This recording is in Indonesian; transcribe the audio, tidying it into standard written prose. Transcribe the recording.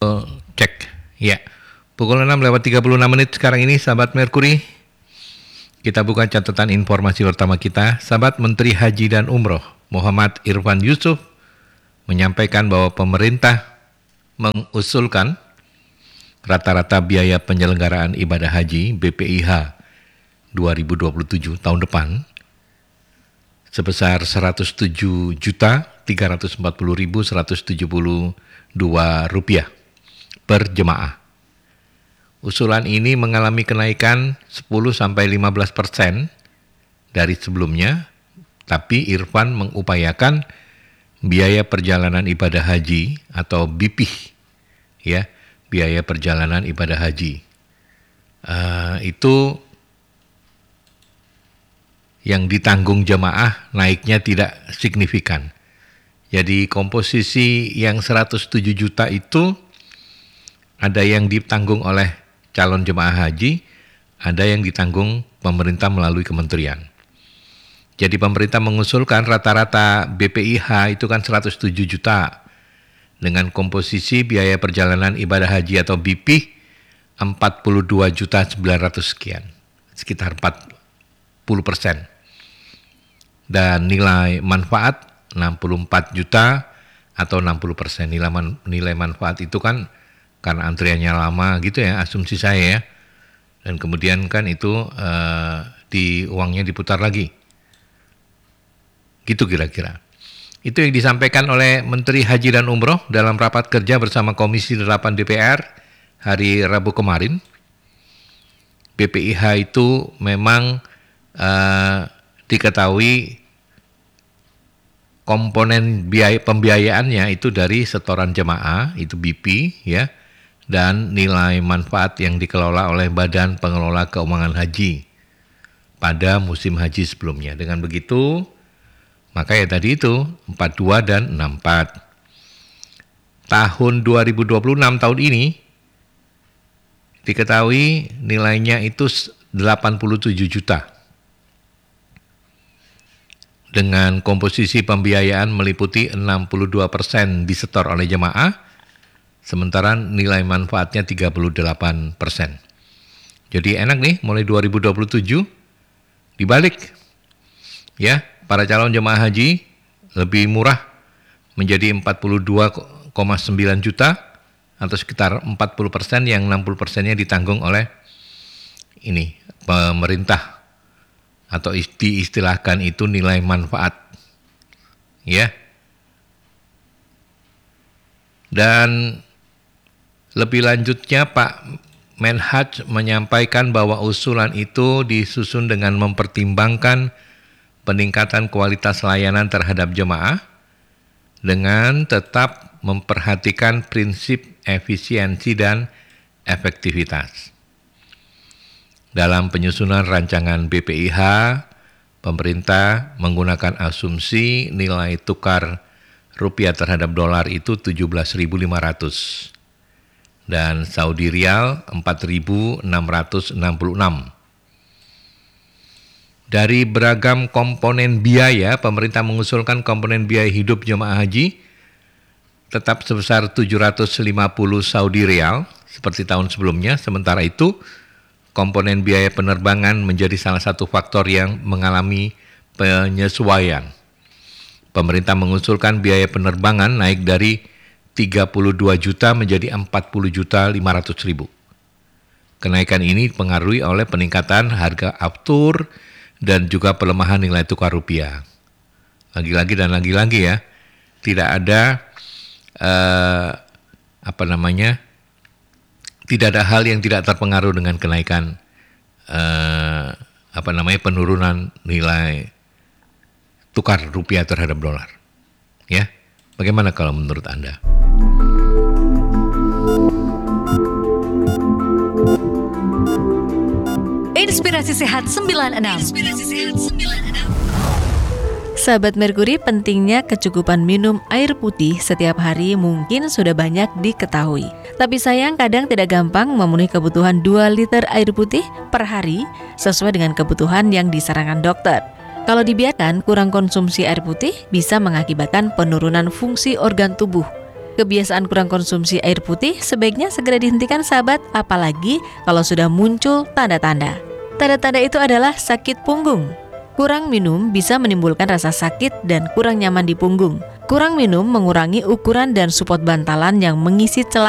Cek. Ya. Pukul 6:36 sekarang ini, sahabat Merkuri. Kita buka catatan informasi pertama kita. Sahabat Menteri Haji dan Umroh Muhammad Irfan Yusuf menyampaikan bahwa pemerintah mengusulkan rata-rata biaya penyelenggaraan ibadah haji BPIH 2027 tahun depan sebesar Rp107.340.172 per jemaah. Usulan ini mengalami kenaikan 10-15% dari sebelumnya, tapi Irfan mengupayakan biaya perjalanan ibadah haji atau BIPIH, ya, biaya perjalanan ibadah haji. Itu yang ditanggung jemaah naiknya tidak signifikan. Jadi komposisi yang 107 juta itu ada yang ditanggung oleh calon jemaah haji, ada yang ditanggung pemerintah melalui kementerian. Jadi pemerintah mengusulkan rata-rata BPIH itu kan 107 juta dengan komposisi biaya perjalanan ibadah haji atau BIPIH 42.900.000 sekian, sekitar 40%. Dan nilai manfaat 64 juta atau 60%. Nilai manfaat itu kan karena antriannya lama gitu ya, asumsi saya ya. Dan kemudian kan itu uangnya diputar lagi. Gitu kira-kira. Itu yang disampaikan oleh Menteri Haji dan Umroh dalam rapat kerja bersama Komisi 8 DPR hari Rabu kemarin. BPIH itu memang diketahui komponen biaya pembiayaannya itu dari setoran jemaah, itu BP ya, dan nilai manfaat yang dikelola oleh Badan Pengelola Keuangan Haji pada musim haji sebelumnya. Dengan begitu, maka ya tadi itu 42 dan 64. Tahun 2026 tahun ini diketahui nilainya itu 87 juta. Dengan komposisi pembiayaan meliputi 62% disetor oleh jemaah, sementara nilai manfaatnya 38%. Jadi enak nih, mulai 2027 dibalik. Ya, para calon jemaah haji lebih murah menjadi 42,9 juta atau sekitar 40%, yang 60%-nya ditanggung oleh ini pemerintah atau diistilahkan itu nilai manfaat. Ya. Dan lebih lanjutnya Pak Menhaj menyampaikan bahwa usulan itu disusun dengan mempertimbangkan peningkatan kualitas layanan terhadap jemaah dengan tetap memperhatikan prinsip efisiensi dan efektivitas. Dalam penyusunan rancangan BPIH, pemerintah menggunakan asumsi nilai tukar rupiah terhadap dolar itu 17.500 dan Saudi Rial 4.666. Dari beragam komponen biaya, pemerintah mengusulkan komponen biaya hidup jemaah haji tetap sebesar 750 Saudi Rial seperti tahun sebelumnya. Sementara itu, komponen biaya penerbangan menjadi salah satu faktor yang mengalami penyesuaian. Pemerintah mengusulkan biaya penerbangan naik dari 32 juta menjadi 40.500.000. Kenaikan ini dipengaruhi oleh peningkatan harga aftur dan juga pelemahan nilai tukar rupiah. Lagi-lagi dan lagi-lagi ya, tidak ada tidak ada hal yang tidak terpengaruh dengan kenaikan penurunan nilai tukar rupiah terhadap dolar. Ya, bagaimana kalau menurut Anda? Inspirasi Sehat 96. Sahabat Merkuri, pentingnya kecukupan minum air putih setiap hari mungkin sudah banyak diketahui. Tapi sayang kadang tidak gampang memenuhi kebutuhan 2 liter air putih per hari sesuai dengan kebutuhan yang disarankan dokter. Kalau dibiarkan kurang konsumsi air putih bisa mengakibatkan penurunan fungsi organ tubuh. Kebiasaan kurang konsumsi air putih sebaiknya segera dihentikan sahabat, apalagi kalau sudah muncul tanda-tanda. Tanda-tanda itu adalah sakit punggung. Kurang minum bisa menimbulkan rasa sakit dan kurang nyaman di punggung. Kurang minum mengurangi ukuran dan support bantalan yang mengisi celah